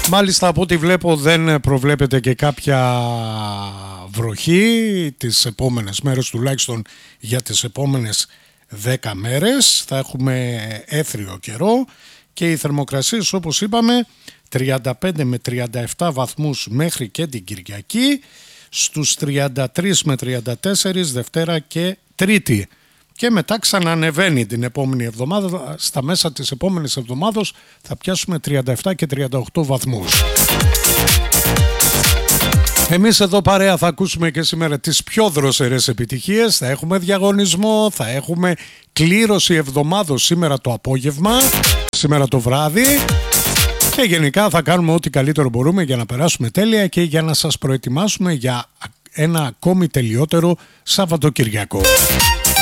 Μάλιστα από ό,τι βλέπω δεν προβλέπεται και κάποια βροχή τις επόμενες μέρες, τουλάχιστον για τις επόμενες 10 μέρες. Θα έχουμε έθριο καιρό και οι θερμοκρασίες, όπως είπαμε, 35 με 37 βαθμούς μέχρι και την Κυριακή, στους 33 με 34 Δευτέρα και Τρίτη. Και μετά ξανανεβαίνει την επόμενη εβδομάδα. Στα μέσα της επόμενης εβδομάδος θα πιάσουμε 37 και 38 βαθμούς. Εμείς εδώ παρέα θα ακούσουμε και σήμερα τις πιο δροσερές επιτυχίες. Θα έχουμε διαγωνισμό, θα έχουμε κλήρωση εβδομάδος σήμερα το απόγευμα, σήμερα το βράδυ. Και γενικά θα κάνουμε ό,τι καλύτερο μπορούμε για να περάσουμε τέλεια και για να σας προετοιμάσουμε για ένα ακόμη τελειότερο Σαββατοκυριακό.